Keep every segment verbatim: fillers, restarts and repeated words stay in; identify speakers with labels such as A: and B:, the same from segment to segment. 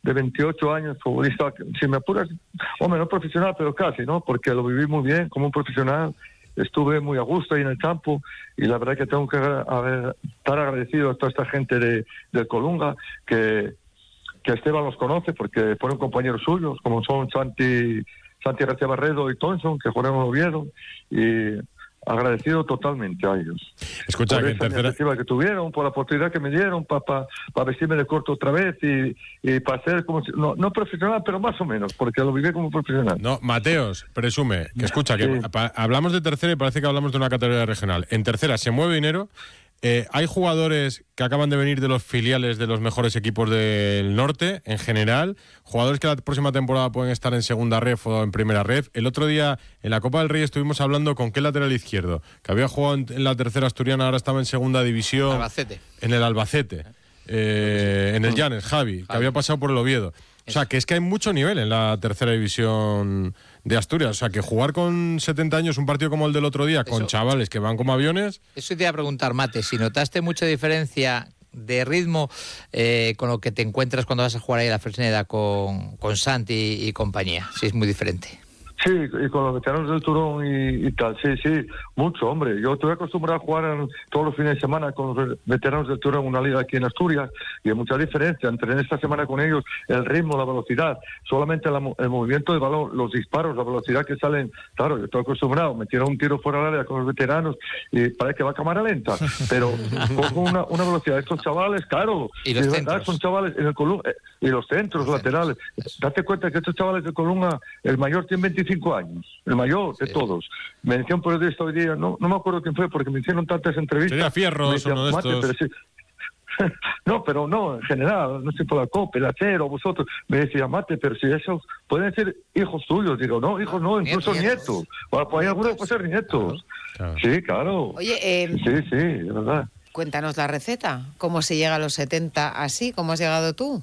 A: de veintiocho años, futbolista, si me apuras, hombre, no profesional, pero casi, ¿no? Porque lo viví muy bien como un profesional, estuve muy a gusto ahí en el campo y la verdad que tengo que agra- estar agradecido a toda esta gente de, del Colunga, que, que Esteban los conoce porque fueron compañeros suyos, como son Santi, Santi García Barredo y Thompson, que jugaron en Oviedo, y agradecido totalmente a ellos.
B: Escucha,
A: por
B: que
A: esa
B: en tercera...
A: iniciativa que tuvieron, por la oportunidad que me dieron para pa, pa vestirme de corto otra vez y, y para ser como si, no, no profesional, pero más o menos, porque lo viví como profesional.
B: No, Mateos, presume, que escucha, que
A: Sí.
B: pa- hablamos de tercera y parece que hablamos de una categoría regional. En tercera se mueve dinero. Eh, hay jugadores que acaban de venir de los filiales de los mejores equipos del norte, en general, jugadores que la próxima temporada pueden estar en segunda ref o en primera ref. El otro día, en la Copa del Rey, estuvimos hablando con qué lateral izquierdo, que había jugado en, en la tercera asturiana, ahora estaba en segunda división.
C: Albacete.
B: En el Albacete. Eh, en el Llanes, Javi, que había pasado por el Oviedo. O sea, que es que hay mucho nivel en la tercera división de Asturias. O sea, que jugar con setenta años un partido como el del otro día, con
C: Eso.
B: chavales que van como aviones...
C: Eso te iba a preguntar, Mate, si notaste mucha diferencia de ritmo eh, con lo que te encuentras cuando vas a jugar ahí a la Fresneda con, con Santi y compañía, si es muy diferente.
A: Sí, y con los veteranos del Turón y, y tal, sí, sí, mucho, hombre. Yo estoy acostumbrado a jugar en, todos los fines de semana con los veteranos del Turón, una liga aquí en Asturias, y hay mucha diferencia entre en esta semana con ellos el ritmo, la velocidad, solamente la, el movimiento de balón, los disparos, la velocidad que salen. Claro, yo estoy acostumbrado, me tiro un tiro fuera del área con los veteranos y parece que va a cámara lenta, pero cojo una, una velocidad. Estos chavales, claro,
C: y los
A: de
C: centros.
A: verdad, son chavales en el Colunga, eh, y los centros
C: los
A: laterales.
C: Centros.
A: Date cuenta que estos chavales del Colunga, el mayor tiene veinticinco años, el mayor de
C: Sí.
A: todos. Me decía un periodista hoy día, no, no me acuerdo quién fue porque me hicieron tantas entrevistas.
B: Sería Fierros,
A: Me decía,
B: uno de
A: "Mate,
B: estos".
A: pero sí". No, pero no, en general, no sé por la COPE, el acero, vosotros. Me decía, Mate, pero si esos pueden ser hijos tuyos. Digo, no, hijos no, incluso
C: Nietos.
A: nietos. Bueno, pues hay algunos que pueden ser nietos.
B: Claro.
A: Sí, claro.
D: Oye, eh,
A: Sí, sí, de verdad.
D: cuéntanos la receta. ¿Cómo se llega a los setenta así? ¿Cómo has llegado tú?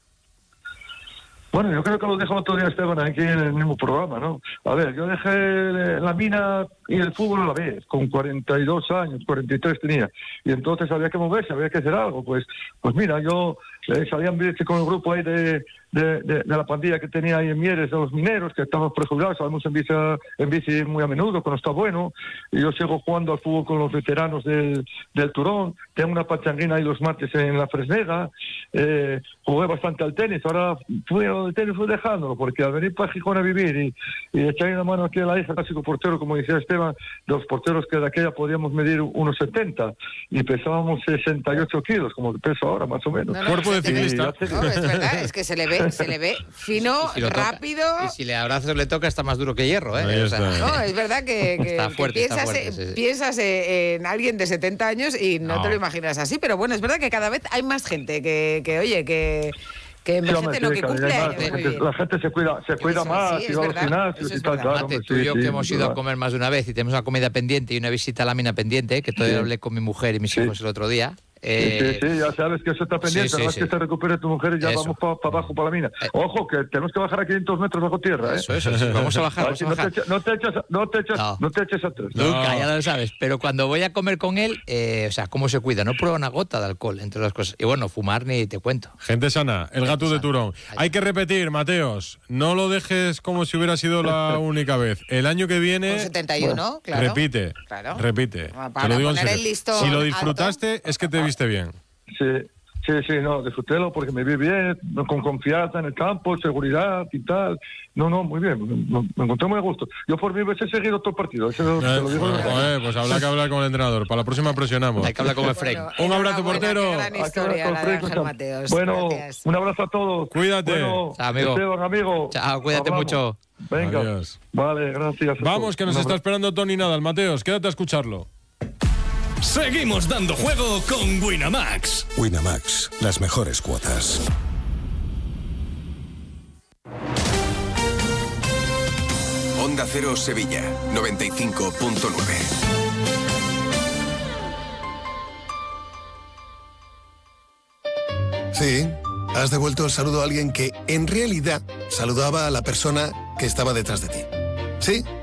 A: Bueno, yo creo que lo dejó todavía Esteban aquí en el mismo programa, ¿no? A ver, yo dejé la mina y el fútbol a la vez, con cuarenta y dos años, cuarenta y tres tenía, y entonces había que moverse, había que hacer algo. Pues pues mira, yo eh, salía en bici con el grupo ahí de, de, de, de la pandilla que tenía ahí en Mieres, de los mineros, que estamos prejubilados, salimos en bici, en bici muy a menudo, cuando está bueno, y yo sigo jugando al fútbol con los veteranos del, del Turón, tengo una pachanguina ahí los martes en la Fresneda, eh, jugué bastante al tenis, ahora fui al tenis, fui dejándolo, porque al venir para Gijón a vivir y, y echarle una mano aquí a la hija, clásico portero, como decía Esteban, los porteros que de aquella podíamos medir uno setenta y pesábamos sesenta y ocho kilos, como que peso ahora, más o menos.
D: No, no,
B: Cuerpo de
D: se te ve-
B: ciclista.
D: No, es verdad, es que se le ve, se le ve fino,
C: Y si lo toca-
D: rápido.
C: y si le abrazos le toca, está más duro que hierro, ¿eh?
B: Ahí
C: O sea,
B: está.
D: No, es verdad que, que-
C: Está
D: que
C: fuerte, está
D: piensas,
C: fuerte,
D: eh,
C: sí, sí.
D: piensas eh, en alguien de setenta años y no,
B: No.
D: te lo imaginas así, pero bueno, es verdad que cada vez hay más gente que, que oye, que, que
A: Sí,
D: envejece,
A: hombre,
D: no,
A: sí,
D: que
A: cada
D: cumple
A: vez más,
D: años.
A: la,
D: muy
A: gente,
D: bien.
A: la gente se cuida, se cuida
D: Eso,
A: más,
D: sí,
A: y
D: es
A: va a los
D: verdad,
A: gimnasios
D: eso
A: y
D: es
A: tal,
D: verdad.
A: claro,
C: Mate,
A: hombre,
C: tú y
A: sí,
C: yo
A: sí,
C: que hemos
A: es
C: ido a
A: verdad.
C: comer más de una vez y tenemos una comida pendiente y una visita a la mina pendiente, que todavía
A: Sí.
C: hablé con mi mujer y mis
A: Sí.
C: hijos el otro día.
A: Sí,
C: Eh,
A: sí, sí, ya sabes que eso está pendiente,
C: sí, sí,
A: nada más
C: sí.
A: que se recupere tu mujer y ya
C: Eso.
A: vamos para abajo, para la mina.
C: Eh.
A: Ojo, que tenemos que bajar a quinientos metros bajo tierra, ¿eh?
C: Eso, eso, sí, vamos a bajar,
A: A ver
C: vamos
A: si
C: a
A: no, te
C: bajar.
A: eches, no te echas, no te echas,
C: No.
A: no te eches atrás.
B: No.
C: Nunca, ya lo sabes. Pero cuando voy a comer con él, eh, o sea, cómo se cuida. No prueba una gota de alcohol, entre las cosas. Y bueno, fumar ni te cuento.
B: Gente sana, el gato de
C: sana.
B: Turón.
C: Ahí.
B: Hay que repetir, Mateos, no lo dejes como si hubiera sido la única vez. El año que viene,
D: Con setenta y uno, claro.
B: repite,
D: Claro.
B: repite.
D: Para
B: Te lo digo en
D: poner
B: serio.
D: el listón
B: Si lo
D: alto.
B: disfrutaste, es que te viste bien.
A: Sí, sí, sí, no, disfrutélo porque me vi bien, con confianza en el campo, seguridad y tal. No, no, muy bien, me, me encontré muy a gusto. Yo por mí hubiese seguido todo el partido, eso te
B: Eh,
A: lo digo. de verdad.
B: joder, pues habrá que hablar con el entrenador. Para la próxima presionamos.
C: Hay que hablar con el Frank.
D: Bueno,
B: Un abrazo,
D: enhorabuena,
B: portero.
D: qué gran
A: Hay que
D: historia
A: hablar
D: la
A: con
D: de
A: Frank,
D: Ángel Mateos.
A: Bueno,
D: Gracias.
A: un abrazo a todos.
B: Cuídate.
A: Bueno,
C: Chao, amigo.
A: Esteban, amigo.
C: Chao, cuídate
A: Hablamos.
C: mucho.
A: Venga.
B: Adiós.
A: Vale, gracias. a
B: Vamos,
A: todos.
B: que nos
A: Un
B: está
A: abrazo.
B: esperando Tony Nadal. Mateos, quédate a escucharlo.
E: Seguimos dando juego con Winamax.
F: Winamax, las mejores cuotas.
G: Onda Cero Sevilla, noventa y cinco punto nueve.
F: Sí, has devuelto el saludo a alguien que, en realidad, saludaba a la persona que estaba detrás de ti. Sí,